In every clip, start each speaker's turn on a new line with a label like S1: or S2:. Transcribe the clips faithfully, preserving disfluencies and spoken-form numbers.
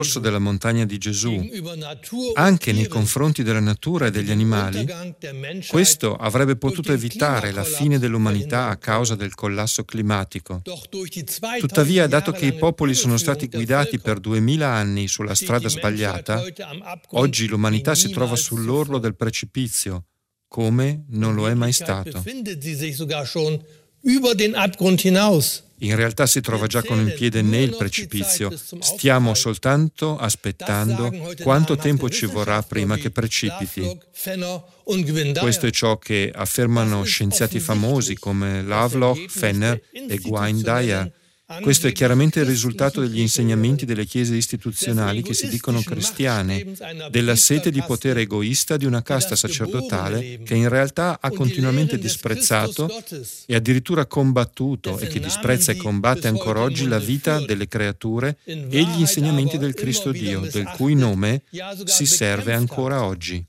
S1: corso della montagna di Gesù, anche nei confronti della natura e degli animali, questo avrebbe potuto evitare la fine dell'umanità a causa del collasso climatico. Tuttavia, dato che i popoli sono stati guidati per duemila anni sulla strada sbagliata, oggi l'umanità si trova sull'orlo del precipizio, come non lo è mai stato. In realtà si trova già con il piede nel precipizio. Stiamo soltanto aspettando quanto tempo ci vorrà prima che precipiti. Questo è ciò che affermano scienziati famosi come Lovelock, Fenner e Wayne Dyer. Questo è chiaramente il risultato degli insegnamenti delle chiese istituzionali che si dicono cristiane, della sete di potere egoista di una casta sacerdotale che in realtà ha continuamente disprezzato e addirittura combattuto e che disprezza e combatte ancora oggi la vita delle creature e gli insegnamenti del Cristo Dio, del cui nome si serve ancora oggi.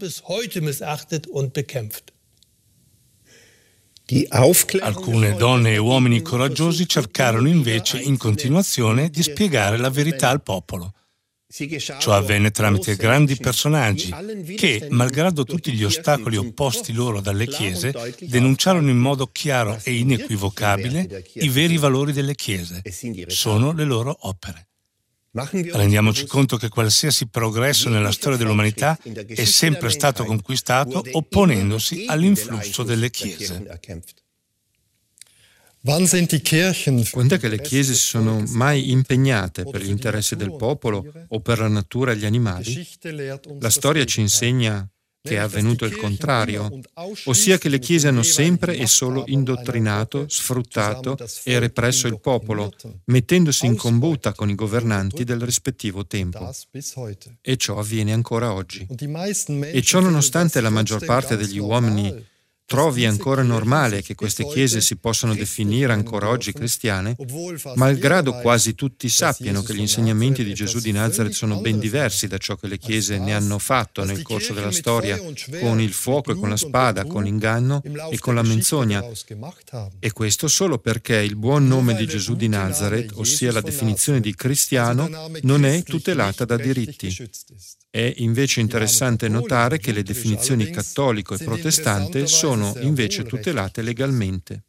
S2: Alcune donne e uomini coraggiosi cercarono invece in continuazione di spiegare la verità al popolo. Ciò avvenne tramite grandi personaggi che, malgrado tutti gli ostacoli opposti loro dalle chiese, denunciarono in modo chiaro e inequivocabile i veri valori delle chiese. Sono le loro opere. Rendiamoci conto che qualsiasi progresso nella storia dell'umanità è sempre stato conquistato opponendosi all'influsso delle chiese.
S1: Quando è che le chiese si sono mai impegnate per l'interesse del popolo o per la natura e gli animali? La storia ci insegna che è avvenuto il contrario, ossia che le chiese hanno sempre e solo indottrinato, sfruttato e represso il popolo, mettendosi in combutta con i governanti del rispettivo tempo. E ciò avviene ancora oggi. E ciò nonostante la maggior parte degli uomini trovi ancora normale che queste chiese si possano definire ancora oggi cristiane, malgrado quasi tutti sappiano che gli insegnamenti di Gesù di Nazaret sono ben diversi da ciò che le chiese ne hanno fatto nel corso della storia, con il fuoco e con la spada, con l'inganno e con la menzogna. E questo solo perché il buon nome di Gesù di Nazaret, ossia la definizione di cristiano, non è tutelata da diritti. È invece interessante notare che le definizioni cattolico e protestante sono invece tutelate legalmente.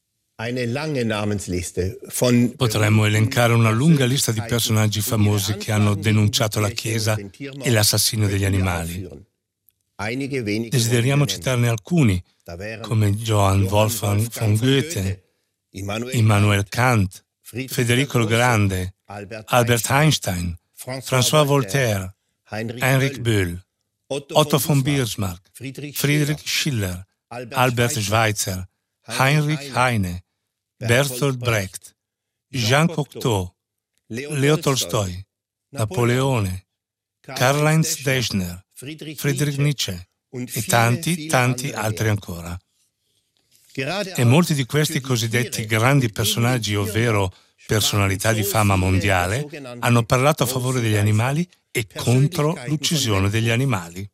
S2: Potremmo elencare una lunga lista di personaggi famosi che hanno denunciato la Chiesa e l'assassinio degli animali. Desideriamo citarne alcuni, come Johann Wolfgang von Goethe, Immanuel Kant, Federico il Grande, Albert Einstein, François Voltaire, Heinrich Böll, Otto von Bismarck, Friedrich Schiller, Albert Schweitzer, Heinrich Heine, Bertolt Brecht, Jean Cocteau, Leo Tolstoi, Napoleone, Karl-Heinz Deschner, Friedrich Nietzsche e tanti, tanti altri ancora. E molti di questi cosiddetti grandi personaggi, ovvero personalità di fama mondiale, hanno parlato a favore degli animali e contro l'uccisione degli animali.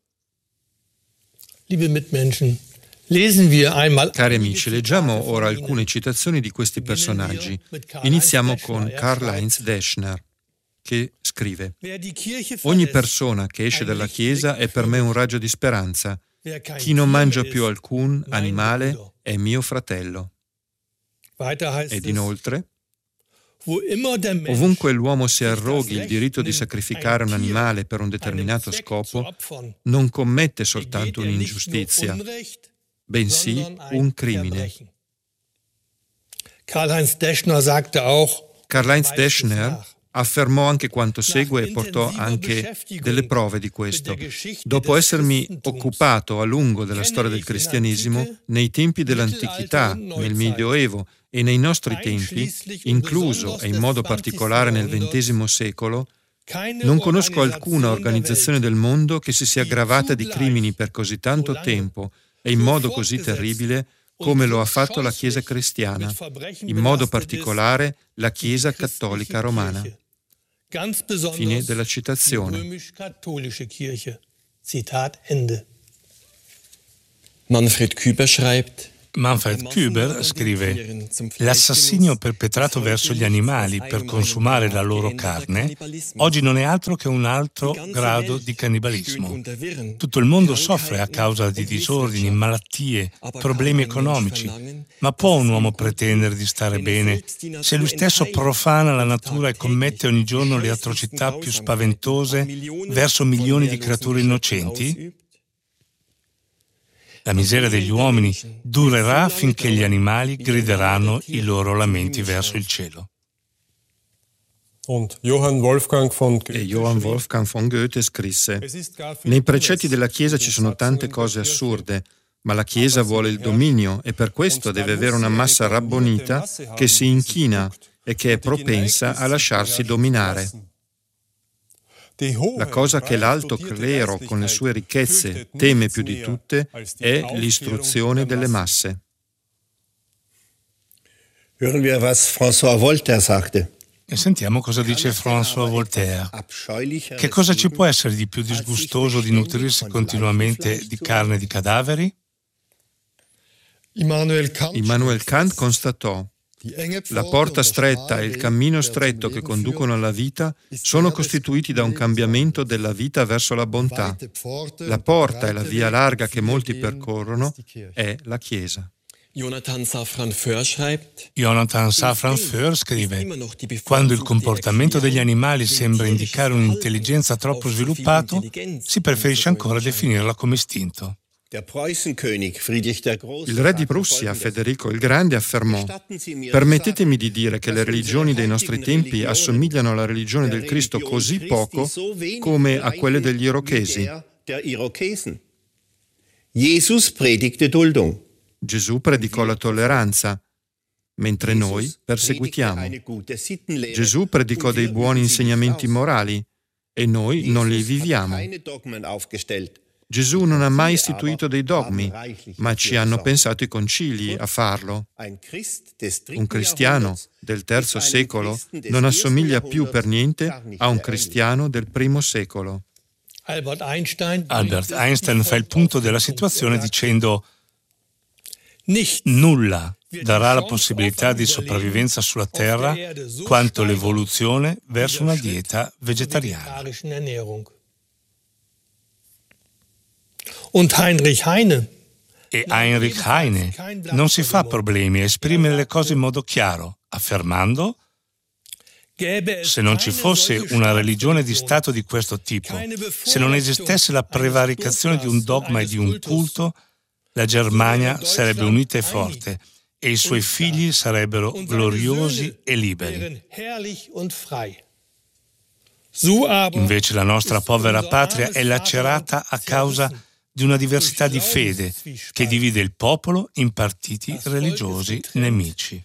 S1: Cari amici, leggiamo ora alcune citazioni di questi personaggi. Iniziamo con Karl-Heinz Deschner, che scrive: «Ogni persona che esce dalla Chiesa è per me un raggio di speranza. Chi non mangia più alcun animale è mio fratello». Ed inoltre: «Ovunque l'uomo si arroghi il diritto di sacrificare un animale per un determinato scopo, non commette soltanto un'ingiustizia, bensì un crimine».
S3: Karl-Heinz Deschner sagte auch,
S1: Karl-Heinz Deschner affermò anche quanto segue e portò anche delle prove di questo. Dopo essermi occupato a lungo della storia del cristianesimo, nei tempi dell'antichità, nel Medioevo e nei nostri tempi, incluso e in modo particolare nel ventesimo secolo, non conosco alcuna organizzazione del mondo che si sia gravata di crimini per così tanto tempo e in modo così terribile come lo ha fatto la Chiesa cristiana, in modo particolare la Chiesa cattolica romana. Fine della citazione.
S3: Manfred Küper schreibt:
S2: Manfred Küber scrive: l'assassinio perpetrato verso gli animali per consumare la loro carne oggi non è altro che un altro grado di cannibalismo. Tutto il mondo soffre a causa di disordini, malattie, problemi economici, ma può un uomo pretendere di stare bene se lui stesso profana la natura e commette ogni giorno le atrocità più spaventose verso milioni di creature innocenti? La miseria degli uomini durerà finché gli animali grideranno i loro lamenti verso il cielo.
S1: E Johann Wolfgang von Goethe scrisse: nei precetti della Chiesa ci sono tante cose assurde, ma la Chiesa vuole il dominio e per questo deve avere una massa rabbonita che si inchina e che è propensa a lasciarsi dominare. La cosa che l'alto clero con le sue ricchezze teme più di tutte è l'istruzione delle masse.
S4: Hören wir, was François Voltaire sagte.
S2: E sentiamo cosa dice François Voltaire. Che cosa ci può essere di più disgustoso di nutrirsi continuamente di carne di cadaveri?
S1: Immanuel Kant constatò: la porta stretta e il cammino stretto che conducono alla vita sono costituiti da un cambiamento della vita verso la bontà. La porta e la via larga che molti percorrono è la Chiesa.
S5: Jonathan Safran Foer schreibt,
S2: Jonathan Safran Foer scrive: quando il comportamento degli animali sembra indicare un'intelligenza troppo sviluppata, si preferisce ancora definirla come istinto.
S1: Il re di Prussia, Federico il Grande, affermò: permettetemi di dire che le religioni dei nostri tempi assomigliano alla religione del Cristo così poco come a quelle degli Irochesi. Gesù predicò la tolleranza, mentre noi perseguitiamo. Gesù predicò dei buoni insegnamenti morali e noi non li viviamo. Gesù non ha mai istituito dei dogmi, ma ci hanno pensato i concili a farlo. Un cristiano del terzo secolo non assomiglia più per niente a un cristiano del primo secolo.
S2: Albert Einstein, Albert Einstein fa il punto della situazione dicendo: nulla darà la possibilità di sopravvivenza sulla Terra quanto l'evoluzione verso una dieta vegetariana.
S3: Und Heinrich Heine.
S2: E Heinrich Heine non si fa problemi a esprimere le cose in modo chiaro, affermando: se non ci fosse una religione di Stato di questo tipo, se non esistesse la prevaricazione di un dogma e di un culto, la Germania sarebbe unita e forte e i suoi figli sarebbero gloriosi e liberi. Invece la nostra povera patria è lacerata a causa di una diversità di fede che divide il popolo in partiti religiosi nemici.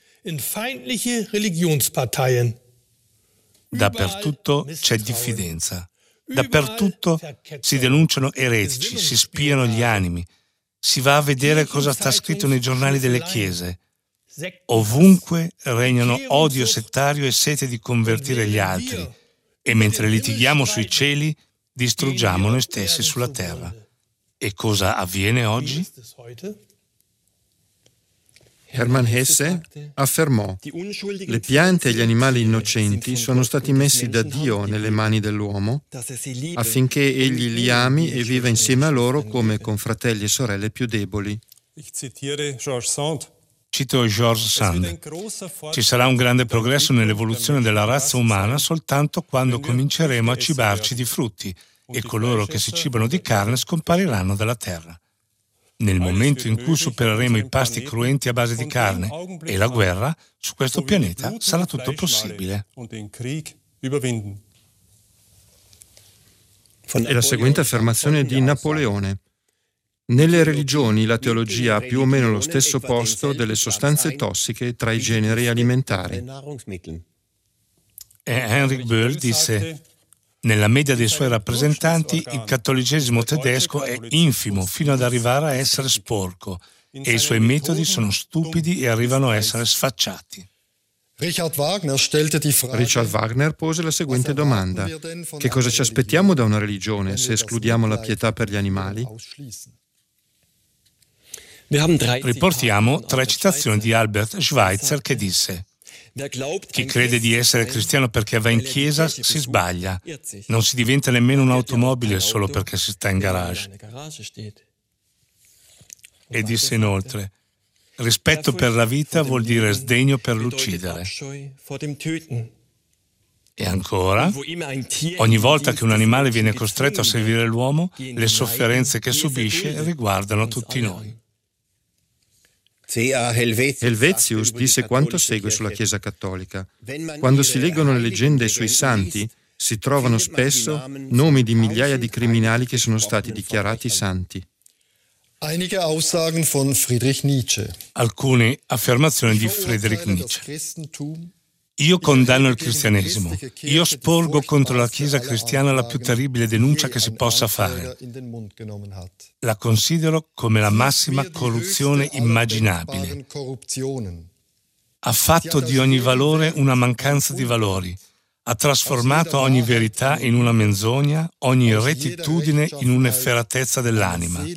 S2: Dappertutto c'è diffidenza, dappertutto si denunciano eretici, si spiano gli animi, si va a vedere cosa sta scritto nei giornali delle chiese. Ovunque regnano odio settario e sete di convertire gli altri, e mentre litighiamo sui cieli, distruggiamo noi stessi sulla terra. E cosa avviene oggi?
S1: Hermann Hesse affermò: le piante e gli animali innocenti sono stati messi da Dio nelle mani dell'uomo affinché egli li ami e viva insieme a loro come con fratelli e sorelle più deboli.
S2: Cito George Sand. Ci sarà un grande progresso nell'evoluzione della razza umana soltanto quando cominceremo a cibarci di frutti e coloro che si cibano di carne scompariranno dalla terra. Nel momento in cui supereremo i pasti cruenti a base di carne e la guerra, su questo pianeta sarà tutto possibile.
S1: E la seguente affermazione di Napoleone: nelle religioni la teologia ha più o meno lo stesso posto delle sostanze tossiche tra i generi alimentari.
S2: E Heinrich Böll disse: nella media dei suoi rappresentanti il cattolicesimo tedesco è infimo fino ad arrivare a essere sporco e i suoi metodi sono stupidi e arrivano a essere sfacciati.
S1: Richard Wagner pose la seguente domanda: che cosa ci aspettiamo da una religione se escludiamo la pietà per gli animali?
S2: Riportiamo tre citazioni di Albert Schweitzer che disse: chi crede di essere cristiano perché va in chiesa si sbaglia. Non si diventa nemmeno un'automobile solo perché si sta in garage. E disse inoltre: rispetto per la vita vuol dire sdegno per l'uccidere. E ancora, ogni volta che un animale viene costretto a servire l'uomo, le sofferenze che subisce riguardano tutti noi.
S1: Helvetius disse quanto segue sulla Chiesa cattolica. Quando si leggono le leggende sui santi, si trovano spesso nomi di migliaia di criminali che sono stati dichiarati santi.
S3: Einige Aussagen von Friedrich Nietzsche.
S2: Alcune affermazioni di Friedrich Nietzsche. Io condanno il cristianesimo. Io sporgo contro la Chiesa cristiana la più terribile denuncia che si possa fare. La considero come la massima corruzione immaginabile. Ha fatto di ogni valore una mancanza di valori. Ha trasformato ogni verità in una menzogna, ogni rettitudine in un'efferatezza dell'anima.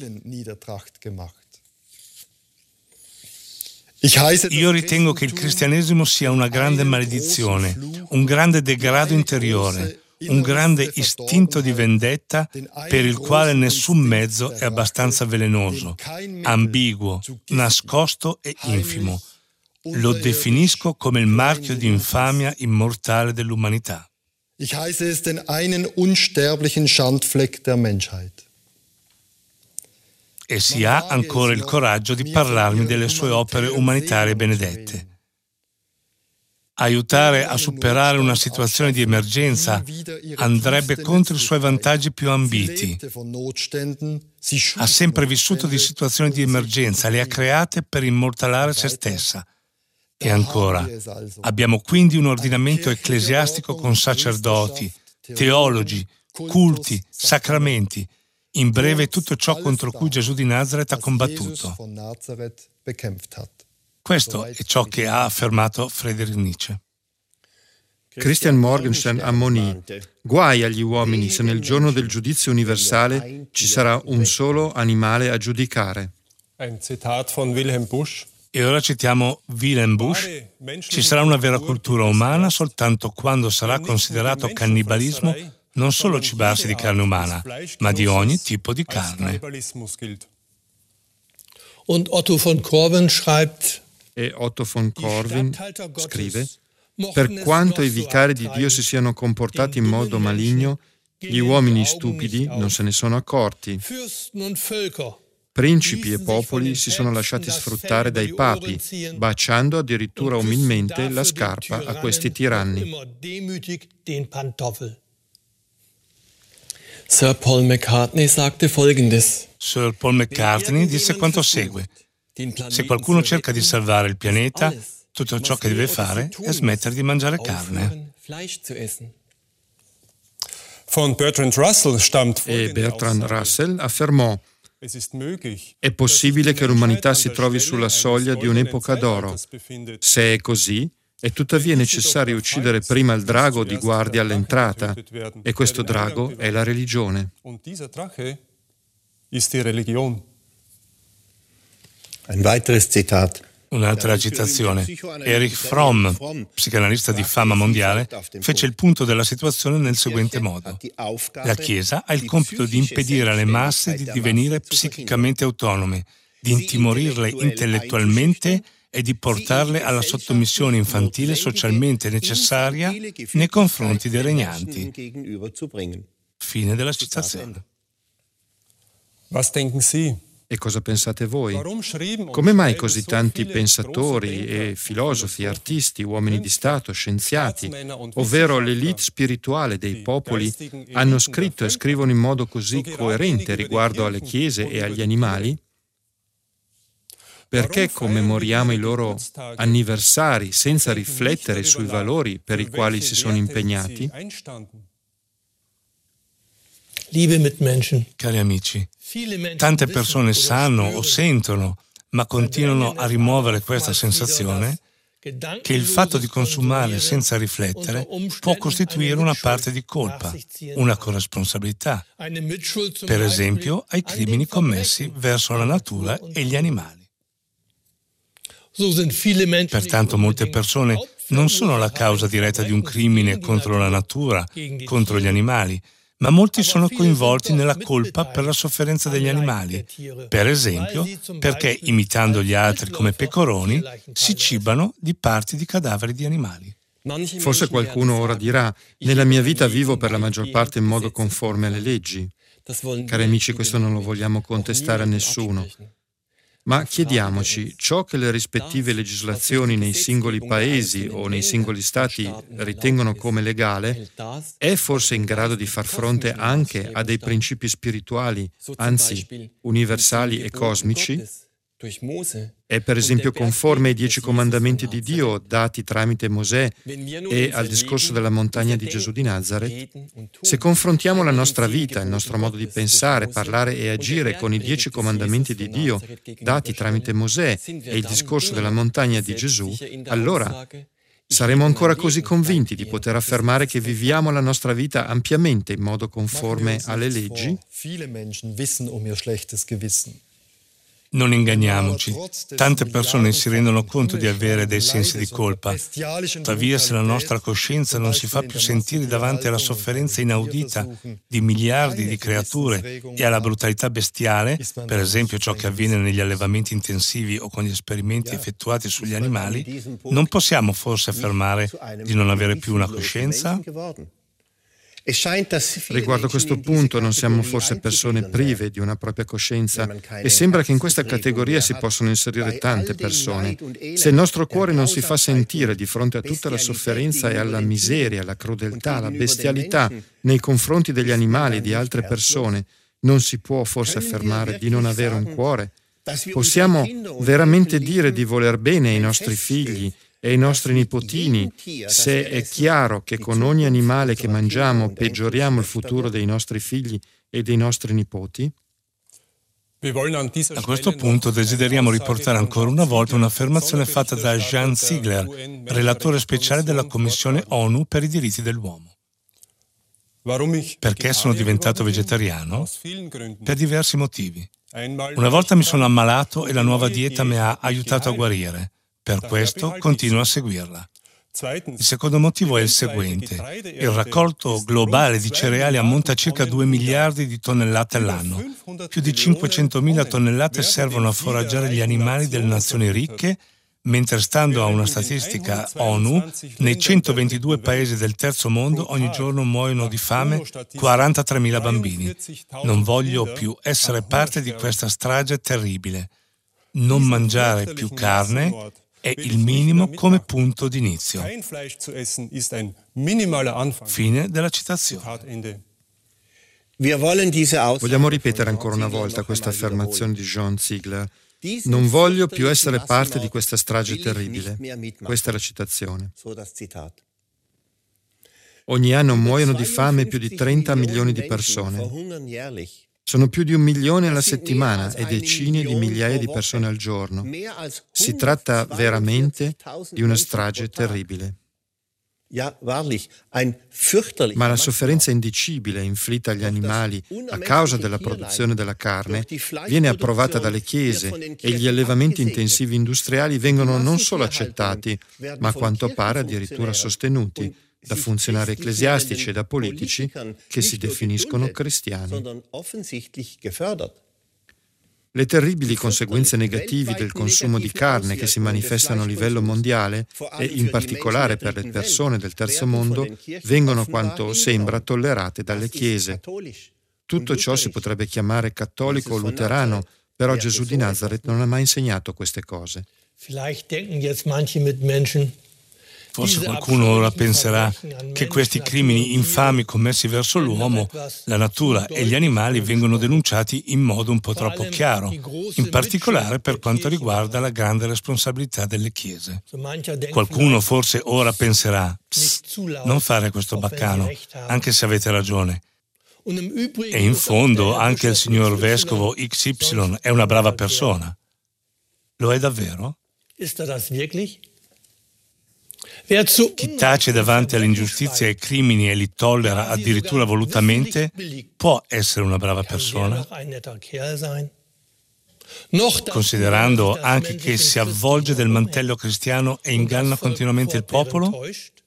S2: Io ritengo che il cristianesimo sia una grande maledizione, un grande degrado interiore, un grande istinto di vendetta per il quale nessun mezzo è abbastanza velenoso, ambiguo, nascosto e infimo. Lo definisco come il marchio di infamia immortale dell'umanità.
S3: Ich heiße es den einen unsterblichen Schandfleck der Menschheit.
S2: E si ha ancora il coraggio di parlarmi delle sue opere umanitarie benedette. Aiutare a superare una situazione di emergenza andrebbe contro i suoi vantaggi più ambiti. Ha sempre vissuto di situazioni di emergenza, le ha create per immortalare se stessa. E ancora, abbiamo quindi un ordinamento ecclesiastico con sacerdoti, teologi, culti, sacramenti, in breve tutto ciò contro cui Gesù di Nazareth ha combattuto. Questo è ciò che ha affermato Friedrich Nietzsche.
S1: Christian Morgenstern ammonì: guai agli uomini se nel giorno del giudizio universale ci sarà un solo animale a giudicare.
S6: Un citat von Wilhelm Busch.
S2: E ora citiamo Wilhelm Busch: ci sarà una vera cultura umana soltanto quando sarà considerato cannibalismo non solo cibarsi di carne umana, ma di ogni tipo di carne.
S3: Und Otto von Corwin schreibt,
S1: e Otto von Corwin scrive: per quanto i vicari di Dio si siano comportati in modo maligno, gli uomini stupidi non se ne sono accorti. Principi e popoli si sono lasciati sfruttare dai papi, baciando addirittura umilmente la scarpa a questi tiranni.
S5: Sir Paul McCartney sagte Folgendes.
S2: Sir Paul McCartney disse quanto segue: se qualcuno cerca di salvare il pianeta, tutto ciò che deve fare è smettere di mangiare carne.
S6: Von Bertrand Russell stammt
S1: E Bertrand Russell affermò: è possibile che l'umanità si trovi sulla soglia di un'epoca d'oro. Se è così, è tuttavia necessario uccidere prima il drago di guardia all'entrata, e questo drago è la religione.
S4: Ein weiteres Zitat.
S2: Un'altra citazione. Erich Fromm, psicanalista di fama mondiale, fece il punto della situazione nel seguente modo: la Chiesa ha il compito di impedire alle masse di divenire psichicamente autonome, di intimorirle intellettualmente e di portarle alla sottomissione infantile socialmente necessaria nei confronti dei regnanti. Fine della citazione.
S6: Was denken Sie?
S1: E cosa pensate voi? Come mai così tanti pensatori e filosofi, artisti, uomini di Stato, scienziati, ovvero l'elite spirituale dei popoli, hanno scritto e scrivono in modo così coerente riguardo alle chiese e agli animali? Perché commemoriamo i loro anniversari senza riflettere sui valori per i quali si sono impegnati?
S3: Liebe Mitmenschen,
S2: cari amici, tante persone sanno o sentono, ma continuano a rimuovere questa sensazione, che il fatto di consumare senza riflettere può costituire una parte di colpa, una corresponsabilità, per esempio ai crimini commessi verso la natura e gli animali. Pertanto molte persone non sono la causa diretta di un crimine contro la natura, contro gli animali, ma molti sono coinvolti nella colpa per la sofferenza degli animali, per esempio perché, imitando gli altri come pecoroni, si cibano di parti di cadaveri di animali.
S1: Forse qualcuno ora dirà: nella mia vita vivo per la maggior parte in modo conforme alle leggi. Cari amici, questo non lo vogliamo contestare a nessuno. Ma chiediamoci, ciò che le rispettive legislazioni nei singoli paesi o nei singoli stati ritengono come legale, è forse in grado di far fronte anche a dei principi spirituali, anzi universali e cosmici? È per esempio conforme ai dieci comandamenti di Dio dati tramite Mosè e al discorso della montagna di Gesù di Nazaret? Se confrontiamo la nostra vita, il nostro modo di pensare, parlare e agire con i dieci comandamenti di Dio dati tramite Mosè e il discorso della montagna di Gesù, allora saremo ancora così convinti di poter affermare che viviamo la nostra vita ampiamente in modo conforme alle leggi?
S2: Non inganniamoci, tante persone si rendono conto di avere dei sensi di colpa. Tuttavia, se la nostra coscienza non si fa più sentire davanti alla sofferenza inaudita di miliardi di creature e alla brutalità bestiale, per esempio ciò che avviene negli allevamenti intensivi o con gli esperimenti effettuati sugli animali, non possiamo forse affermare di non avere più una coscienza?
S1: Riguardo a questo punto non siamo forse persone prive di una propria coscienza e sembra che in questa categoria si possano inserire tante persone. Se il nostro cuore non si fa sentire di fronte a tutta la sofferenza e alla miseria, alla crudeltà, alla bestialità nei confronti degli animali e di altre persone, non si può forse affermare di non avere un cuore? Possiamo veramente dire di voler bene ai nostri figli e ai nostri nipotini, se è chiaro che con ogni animale che mangiamo peggioriamo il futuro dei nostri figli e dei nostri nipoti?
S2: A questo punto desideriamo riportare ancora una volta un'affermazione fatta da Jean Ziegler, relatore speciale della Commissione ONU per i diritti dell'uomo. Perché sono diventato vegetariano? Per diversi motivi. Una volta mi sono ammalato e la nuova dieta mi ha aiutato a guarire. Per questo continuo a seguirla. Il secondo motivo è il seguente. Il raccolto globale di cereali ammonta a circa due miliardi di tonnellate all'anno. Più di cinquecentomila tonnellate servono a foraggiare gli animali delle nazioni ricche, mentre stando a una statistica ONU, nei centoventidue paesi del terzo mondo ogni giorno muoiono di fame quarantatremila bambini. Non voglio più essere parte di questa strage terribile. Non mangiare più carne è il minimo come punto d'inizio. Fine della citazione.
S1: Vogliamo ripetere ancora una volta questa affermazione di Jean Ziegler. Non voglio più essere parte di questa strage terribile. Questa è la citazione. Ogni anno muoiono di fame più di trenta milioni di persone. Sono più di un milione alla settimana e decine di migliaia di persone al giorno. Si tratta veramente di una strage terribile. Ma la sofferenza indicibile inflitta agli animali a causa della produzione della carne viene approvata dalle chiese e gli allevamenti intensivi industriali vengono non solo accettati, ma a quanto pare addirittura sostenuti da funzionari ecclesiastici e da politici che si definiscono cristiani. Le terribili conseguenze negative del consumo di carne che si manifestano a livello mondiale e in particolare per le persone del terzo mondo vengono quanto sembra tollerate dalle chiese. Tutto ciò si potrebbe chiamare cattolico o luterano, però Gesù di Nazaret non ha mai insegnato queste cose.
S2: Forse qualcuno ora penserà che questi crimini infami commessi verso l'uomo, la natura e gli animali vengono denunciati in modo un po' troppo chiaro, in particolare per quanto riguarda la grande responsabilità delle chiese. Qualcuno forse ora penserà, non fare questo baccano, anche se avete ragione. E in fondo anche il signor vescovo X Y è una brava persona. Lo è davvero? Chi tace davanti all'ingiustizia e ai crimini e li tollera addirittura volutamente può essere una brava persona. considerando anche che si avvolge del mantello cristiano e inganna continuamente il popolo?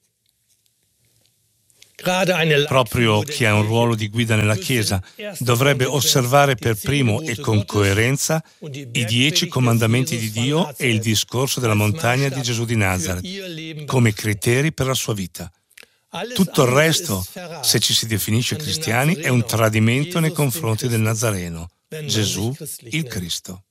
S2: Proprio chi ha un ruolo di guida nella Chiesa dovrebbe osservare per primo e con coerenza i dieci comandamenti di Dio e il discorso della montagna di Gesù di Nazaret come criteri per la sua vita. Tutto il resto, se ci si definisce cristiani, è un tradimento nei confronti del Nazareno, Gesù il Cristo.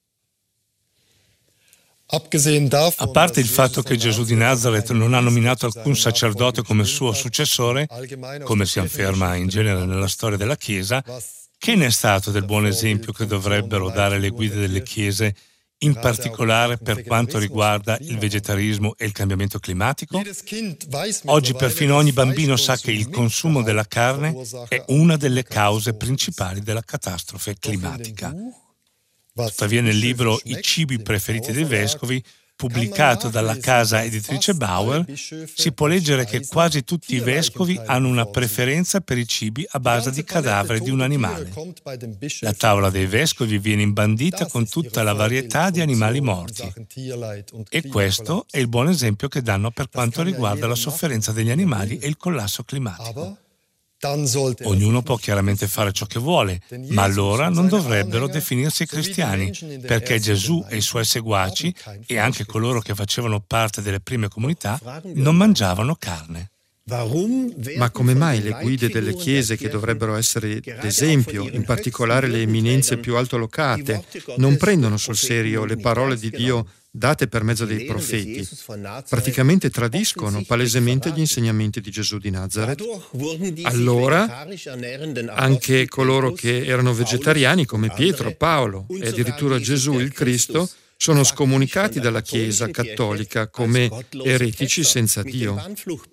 S2: A parte il fatto che Gesù di Nazaret non ha nominato alcun sacerdote come suo successore, come si afferma in genere nella storia della Chiesa, che ne è stato del buon esempio che dovrebbero dare le guide delle Chiese, in particolare per quanto riguarda il vegetarismo e il cambiamento climatico? Oggi perfino ogni bambino sa che il consumo della carne è una delle cause principali della catastrofe climatica. Tuttavia nel libro I cibi preferiti dei vescovi, pubblicato dalla casa editrice Bauer, si può leggere che quasi tutti i vescovi hanno una preferenza per i cibi a base di cadavere di un animale. La tavola dei vescovi viene imbandita con tutta la varietà di animali morti. E questo è il buon esempio che danno per quanto riguarda la sofferenza degli animali e il collasso climatico. Ognuno può chiaramente fare ciò che vuole, ma allora non dovrebbero definirsi cristiani, perché Gesù e i suoi seguaci, e anche coloro che facevano parte delle prime comunità, non mangiavano carne.
S1: Ma come mai le guide delle chiese, che dovrebbero essere d'esempio, in particolare le eminenze più altolocate, non prendono sul serio le parole di Dio date per mezzo dei profeti? Praticamente tradiscono palesemente gli insegnamenti di Gesù di Nazaret. Allora, anche coloro che erano vegetariani, come Pietro, Paolo e addirittura Gesù il Cristo, sono scomunicati dalla Chiesa cattolica come eretici senza Dio.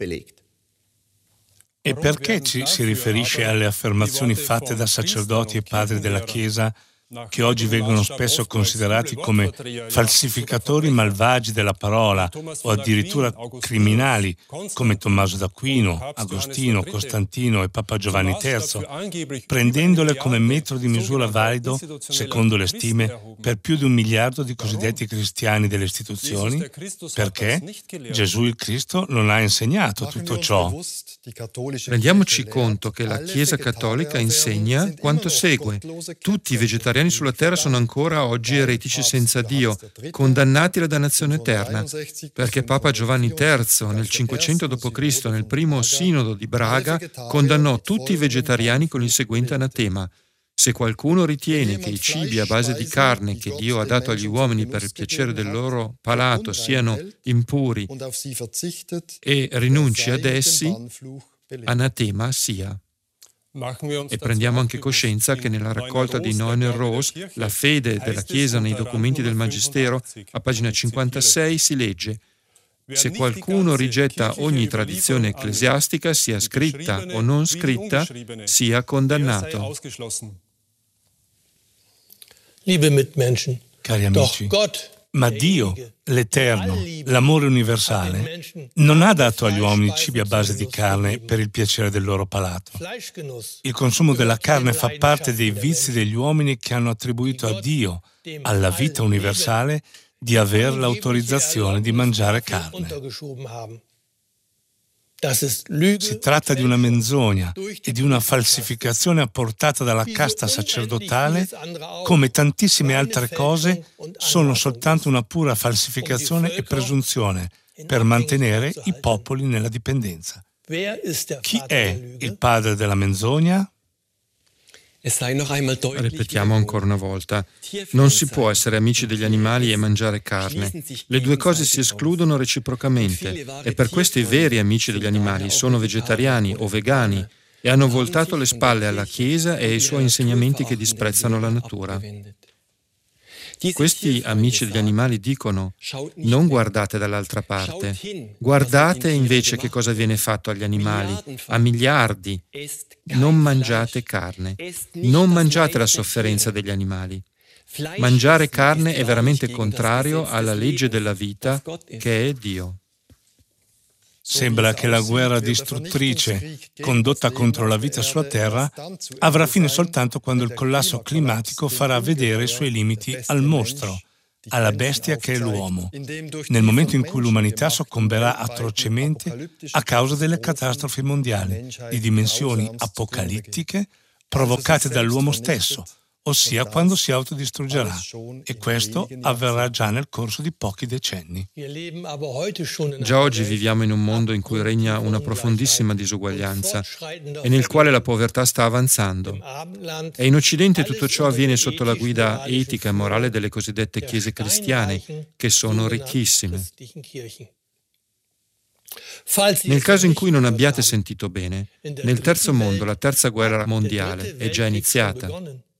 S2: E perché ci si riferisce alle affermazioni fatte da sacerdoti e padri della Chiesa che oggi vengono spesso considerati come falsificatori malvagi della parola o addirittura criminali, come Tommaso d'Aquino, Agostino, Costantino e Papa Giovanni terzo, prendendole come metro di misura valido, secondo le stime, per più di un miliardo di cosiddetti cristiani delle istituzioni? Perché Gesù il Cristo non ha insegnato tutto ciò.
S1: Rendiamoci conto che la Chiesa cattolica insegna quanto segue: tutti i vegetariani sulla terra sono ancora oggi eretici senza Dio, condannati alla dannazione eterna, perché Papa Giovanni terzo nel cinquecento dopo Cristo, nel primo sinodo di Braga, condannò tutti i vegetariani con il seguente anatema: se qualcuno ritiene che i cibi a base di carne che Dio ha dato agli uomini per il piacere del loro palato siano impuri e rinunci ad essi, anatema sia. E prendiamo anche coscienza che nella raccolta di Neuner Rose, La fede della Chiesa nei documenti del Magistero, a pagina cinquantasei si legge: se qualcuno rigetta ogni tradizione ecclesiastica, sia scritta o non scritta, sia condannato.
S2: Cari amici, ma Dio, l'Eterno, l'amore universale, non ha dato agli uomini cibi a base di carne per il piacere del loro palato. Il consumo della carne fa parte dei vizi degli uomini che hanno attribuito a Dio, alla vita universale, di aver l'autorizzazione di mangiare carne. Si tratta di una menzogna e di una falsificazione apportata dalla casta sacerdotale, come tantissime altre cose sono soltanto una pura falsificazione e presunzione per mantenere i popoli nella dipendenza. Chi è il padre della menzogna?
S1: Ripetiamo ancora una volta: non si può essere amici degli animali e mangiare carne. Le due cose si escludono reciprocamente, e per questo i veri amici degli animali sono vegetariani o vegani e hanno voltato le spalle alla Chiesa e ai suoi insegnamenti che disprezzano la natura. Questi amici degli animali dicono: non guardate dall'altra parte, guardate invece che cosa viene fatto agli animali, a miliardi. Non mangiate carne, non mangiate la sofferenza degli animali. Mangiare carne è veramente contrario alla legge della vita, che è Dio.
S2: Sembra che la guerra distruttrice condotta contro la vita sulla Terra avrà fine soltanto quando il collasso climatico farà vedere i suoi limiti al mostro, alla bestia che è l'uomo, nel momento in cui l'umanità soccomberà atrocemente a causa delle catastrofi mondiali di dimensioni apocalittiche provocate dall'uomo stesso, ossia quando si autodistruggerà, e questo avverrà già nel corso di pochi decenni.
S1: Già oggi viviamo in un mondo in cui regna una profondissima disuguaglianza e nel quale la povertà sta avanzando. E in Occidente tutto ciò avviene sotto la guida etica e morale delle cosiddette chiese cristiane, che sono ricchissime. Nel caso in cui non abbiate sentito bene, nel terzo mondo la terza guerra mondiale è già iniziata.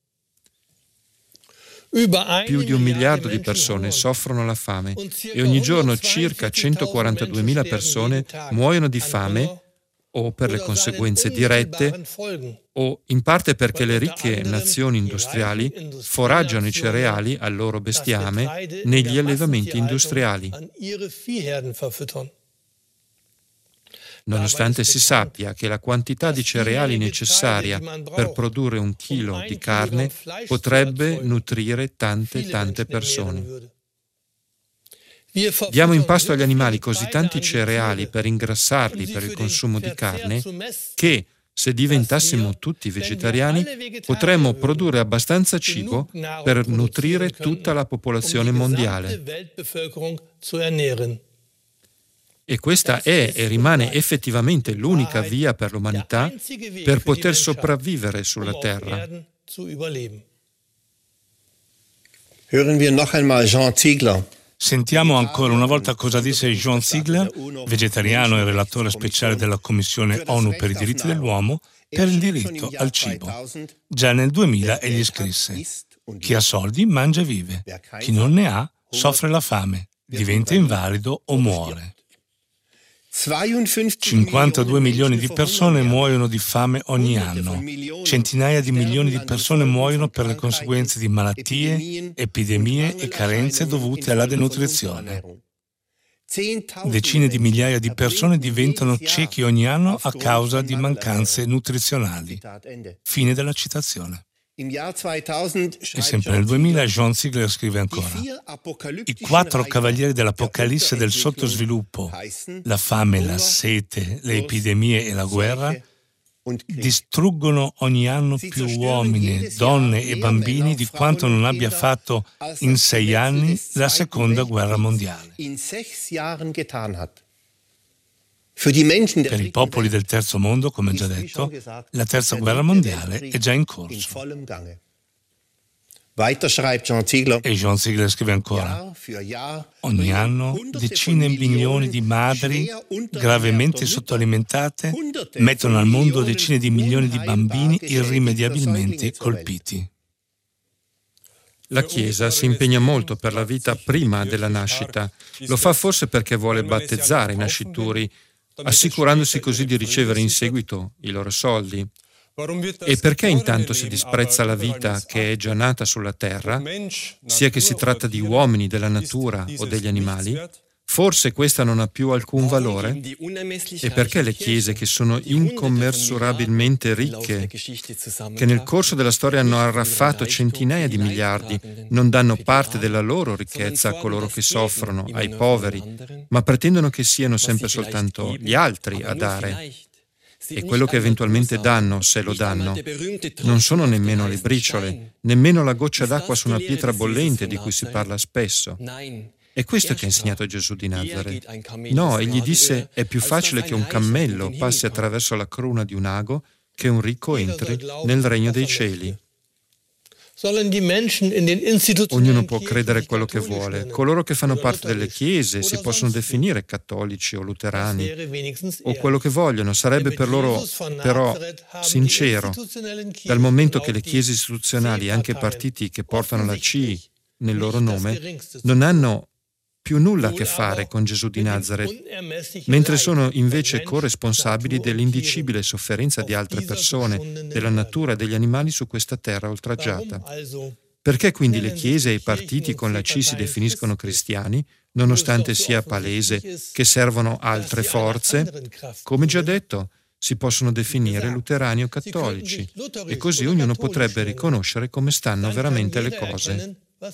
S1: Più di un miliardo di persone soffrono la fame e ogni giorno circa centoquarantaduemila persone muoiono di fame o per le conseguenze dirette o in parte perché le ricche nazioni industriali foraggiano i cereali al loro bestiame negli allevamenti industriali. Nonostante si sappia che la quantità di cereali necessaria per produrre un chilo di carne potrebbe nutrire tante tante persone. Diamo in pasto agli animali così tanti cereali per ingrassarli per il consumo di carne che, se diventassimo tutti vegetariani, potremmo produrre abbastanza cibo per nutrire tutta la popolazione mondiale. E questa è e rimane effettivamente l'unica via per l'umanità per poter sopravvivere sulla Terra.
S4: Hören wir noch einmal Jean Ziegler.
S2: Sentiamo ancora una volta cosa disse Jean Ziegler, vegetariano e relatore speciale della Commissione ONU per i diritti dell'uomo, per il diritto al cibo. Già nel duemila egli scrisse: chi ha soldi mangia e vive, chi non ne ha soffre la fame, diventa invalido o muore. cinquantadue milioni di persone muoiono di fame ogni anno. Centinaia di milioni di persone muoiono per le conseguenze di malattie, epidemie e carenze dovute alla denutrizione. Decine di migliaia di persone diventano ciechi ogni anno a causa di mancanze nutrizionali. Fine della citazione. E sempre nel duemila Jean Ziegler scrive ancora: i quattro cavalieri dell'Apocalisse del sottosviluppo, la fame, la sete, le epidemie e la guerra, distruggono ogni anno più uomini, donne e bambini di quanto non abbia fatto in sei anni la seconda guerra mondiale. Per i popoli del terzo mondo, come già detto, la terza guerra mondiale è già in corso. E Jean Ziegler scrive ancora: ogni anno decine di milioni di madri gravemente sottoalimentate mettono al mondo decine di milioni di bambini irrimediabilmente colpiti.
S1: La Chiesa si impegna molto per la vita prima della nascita. Lo fa forse perché vuole battezzare i nascituri, assicurandosi così di ricevere in seguito i loro soldi. E perché intanto si disprezza la vita che è già nata sulla terra, sia che si tratta di uomini, della natura o degli animali? Forse questa non ha più alcun valore? E perché le chiese che sono incommensurabilmente ricche, che nel corso della storia hanno arraffato centinaia di miliardi, non danno parte della loro ricchezza a coloro che soffrono, ai poveri, ma pretendono che siano sempre soltanto gli altri a dare? E quello che eventualmente danno, se lo danno, non sono nemmeno le briciole, nemmeno la goccia d'acqua su una pietra bollente di cui si parla spesso. È questo che ha insegnato Gesù di Nazaret. No, egli disse: è più facile che un cammello passi attraverso la cruna di un ago che un ricco entri nel regno dei cieli. Ognuno può credere quello che vuole. Coloro che fanno parte delle chiese si possono definire cattolici o luterani o quello che vogliono. Sarebbe per loro però sincero, dal momento che le chiese istituzionali e anche partiti che portano la C nel loro nome non hanno più nulla a che fare con Gesù di Nazaret, mentre sono invece corresponsabili dell'indicibile sofferenza di altre persone, della natura e degli animali su questa terra oltraggiata. Perché quindi le chiese e i partiti con la C si definiscono cristiani, nonostante sia palese che servono altre forze? Come già detto, si possono definire luterani o cattolici, e così ognuno potrebbe riconoscere come stanno veramente le cose.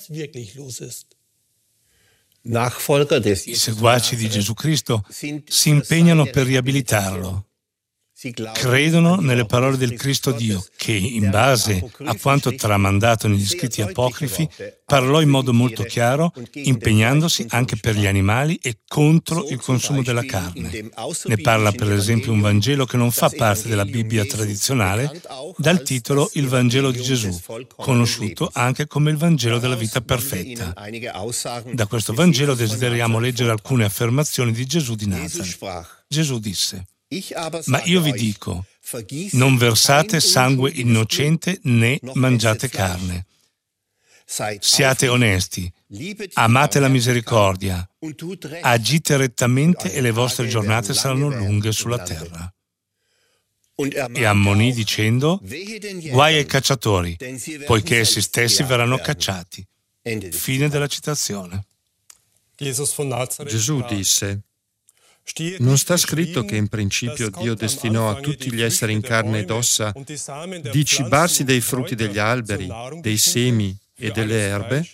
S2: I seguaci di Gesù Cristo si impegnano per riabilitarlo. Credono nelle parole del Cristo Dio, che, in base a quanto tramandato negli scritti apocrifi, parlò in modo molto chiaro, impegnandosi anche per gli animali e contro il consumo della carne. Ne parla per esempio un Vangelo che non fa parte della Bibbia tradizionale, dal titolo Il Vangelo di Gesù, conosciuto anche come il Vangelo della vita perfetta. Da questo Vangelo desideriamo leggere alcune affermazioni di Gesù di Nazaret. Gesù disse: ma io vi dico, non versate sangue innocente né mangiate carne. Siate onesti, amate la misericordia, agite rettamente e le vostre giornate saranno lunghe sulla terra. E ammonì dicendo: guai ai cacciatori, poiché essi stessi verranno cacciati. Fine della citazione.
S1: Gesù disse: non sta scritto che in principio Dio destinò a tutti gli esseri in carne ed ossa di cibarsi dei frutti degli alberi, dei semi e delle erbe?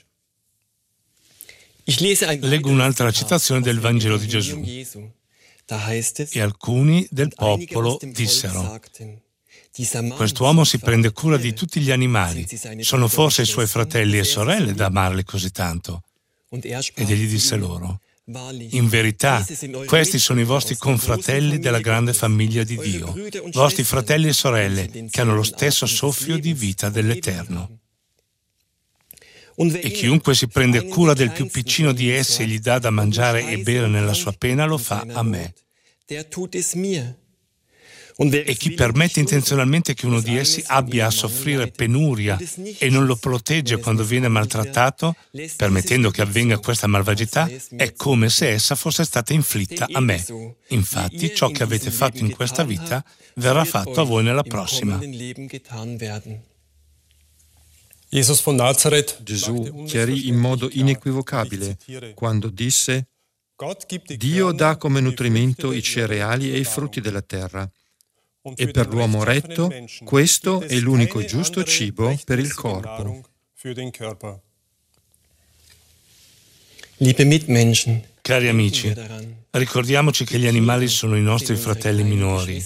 S2: Leggo un'altra citazione del Vangelo di Gesù. E alcuni del popolo dissero: quest'uomo si prende cura di tutti gli animali, sono forse i suoi fratelli e sorelle da amarli così tanto? Ed egli disse loro: in verità, questi sono i vostri confratelli della grande famiglia di Dio, vostri fratelli e sorelle, che hanno lo stesso soffio di vita dell'Eterno. E chiunque si prende cura del più piccino di essi e gli dà da mangiare e bere nella sua pena, lo fa a me. E chi permette intenzionalmente che uno di essi abbia a soffrire penuria e non lo protegge quando viene maltrattato, permettendo che avvenga questa malvagità, è come se essa fosse stata inflitta a me. Infatti, ciò che avete fatto in questa vita verrà fatto a voi nella prossima.
S1: Gesù chiarì in modo inequivocabile quando disse: Dio dà come nutrimento i cereali e i frutti della terra. E per l'uomo retto, questo è l'unico giusto cibo per il corpo.
S2: Cari amici, ricordiamoci che gli animali sono i nostri fratelli minori.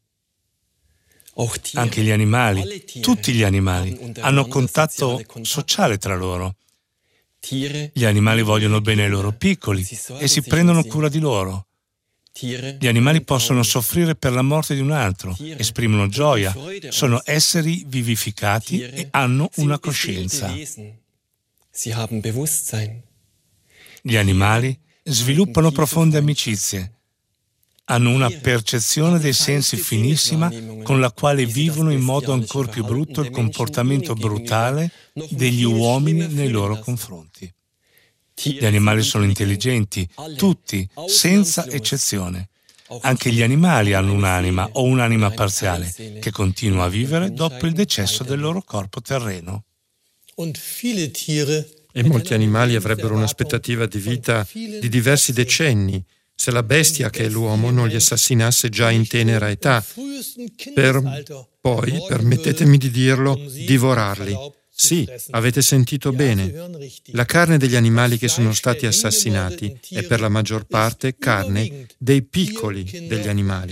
S2: Anche gli animali, tutti gli animali, hanno contatto sociale tra loro. Gli animali vogliono bene ai loro piccoli e si prendono cura di loro. Gli animali possono soffrire per la morte di un altro, esprimono gioia, sono esseri vivificati e hanno una coscienza. Gli animali sviluppano profonde amicizie, hanno una percezione dei sensi finissima con la quale vivono in modo ancor più brutto il comportamento brutale degli uomini nei loro confronti. Gli animali sono intelligenti, tutti, senza eccezione. Anche gli animali hanno un'anima o un'anima parziale che continua a vivere dopo il decesso del loro corpo terreno.
S1: E molti animali avrebbero un'aspettativa di vita di diversi decenni se la bestia che è l'uomo non li assassinasse già in tenera età, per poi, permettetemi di dirlo, divorarli. Sì, avete sentito bene. La carne degli animali che sono stati assassinati è per la maggior parte carne dei piccoli degli animali.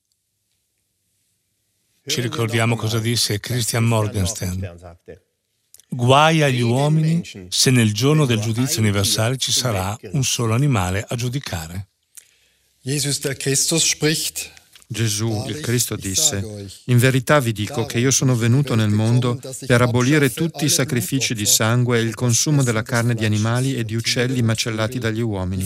S2: Ci ricordiamo cosa disse Christian Morgenstern. Guai agli uomini se nel giorno del giudizio universale ci sarà un solo animale a giudicare.
S3: Jesus der Christus spricht:
S1: Gesù, il Cristo, disse: in verità vi dico che io sono venuto nel mondo per abolire tutti i sacrifici di sangue e il consumo della carne di animali e di uccelli macellati dagli uomini.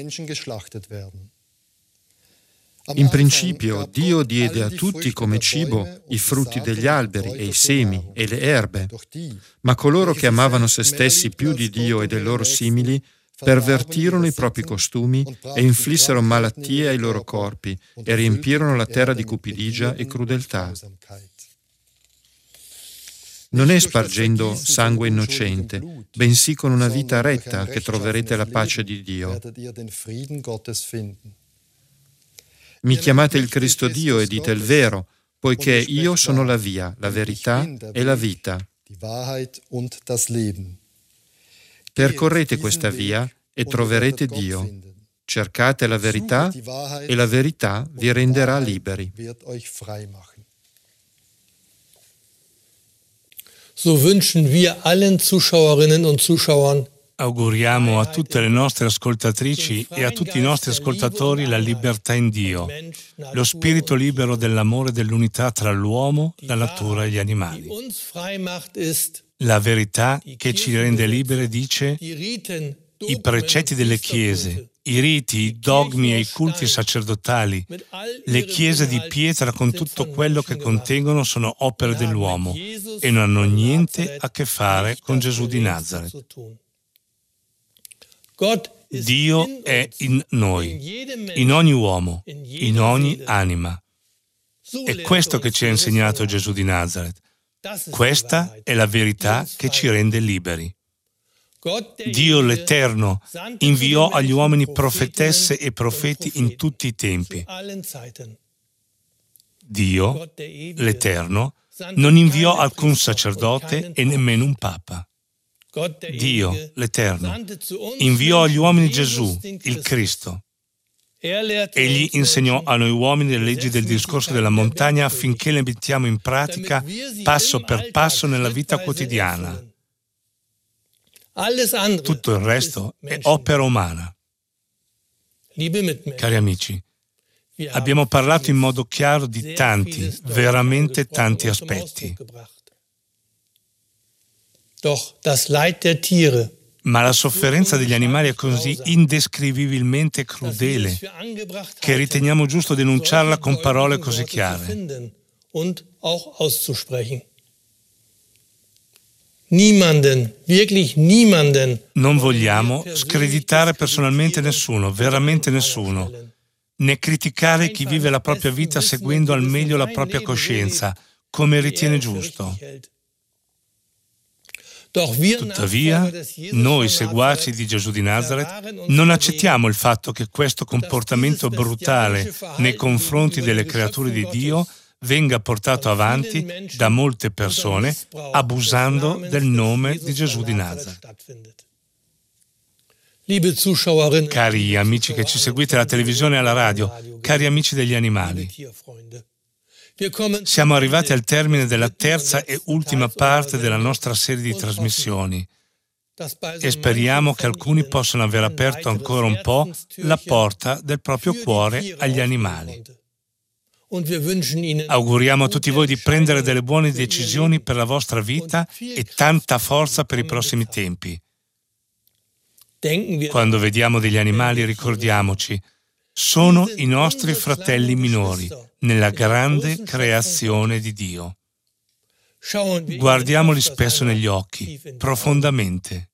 S1: In principio Dio diede a tutti come cibo i frutti degli alberi e i semi e le erbe, ma coloro che amavano se stessi più di Dio e dei loro simili pervertirono i propri costumi e inflissero malattie ai loro corpi e riempirono la terra di cupidigia e crudeltà. Non è spargendo sangue innocente, bensì con una vita retta che troverete la pace di Dio. Mi chiamate il Cristo Dio e dite il vero, poiché io sono la via, la verità e la vita. Percorrete questa via e troverete Dio. Cercate la verità e la verità vi renderà liberi.
S5: So wünschen wir allen Zuschauerinnen und Zuschauern
S2: Auguriamo a tutte le nostre ascoltatrici e a tutti i nostri ascoltatori la libertà in Dio, lo spirito libero dell'amore e dell'unità tra l'uomo, la natura e gli animali. La verità che ci rende liberi dice: i precetti delle chiese, i riti, i dogmi e i culti sacerdotali, le chiese di pietra con tutto quello che contengono sono opere dell'uomo e non hanno niente a che fare con Gesù di Nazaret. Dio è in noi, in ogni uomo, in ogni anima. È questo che ci ha insegnato Gesù di Nazaret. Questa è la verità che ci rende liberi. Dio l'Eterno inviò agli uomini profetesse e profeti in tutti i tempi. Dio, l'Eterno, non inviò alcun sacerdote e nemmeno un papa. Dio, l'Eterno, inviò agli uomini Gesù, il Cristo. Egli insegnò a noi uomini le leggi del discorso della montagna affinché le mettiamo in pratica passo per passo nella vita quotidiana. Tutto il resto è opera umana. Cari amici, abbiamo parlato in modo chiaro di tanti, veramente tanti aspetti. Ma la sofferenza degli animali è così indescrivibilmente crudele che riteniamo giusto denunciarla con parole così chiare.
S5: Niemanden, wirklich niemanden.
S2: Non vogliamo screditare personalmente nessuno, veramente nessuno, né criticare chi vive la propria vita seguendo al meglio la propria coscienza, come ritiene giusto. Tuttavia, noi seguaci di Gesù di Nazaret non accettiamo il fatto che questo comportamento brutale nei confronti delle creature di Dio venga portato avanti da molte persone abusando del nome di Gesù di Nazaret. Cari amici che ci seguite alla televisione e alla radio, cari amici degli animali, siamo arrivati al termine della terza e ultima parte della nostra serie di trasmissioni e speriamo che alcuni possano aver aperto ancora un po' la porta del proprio cuore agli animali. Auguriamo a tutti voi di prendere delle buone decisioni per la vostra vita e tanta forza per i prossimi tempi. Quando vediamo degli animali, ricordiamoci, sono i nostri fratelli minori nella grande creazione di Dio. Guardiamoli spesso negli occhi, profondamente.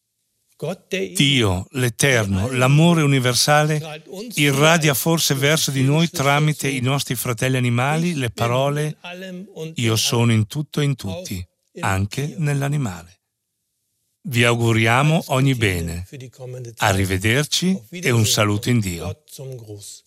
S2: Dio, l'Eterno, l'amore universale, irradia forse verso di noi tramite i nostri fratelli animali le parole «Io sono in tutto e in tutti», anche nell'animale. Vi auguriamo ogni bene. Arrivederci e un saluto in Dio.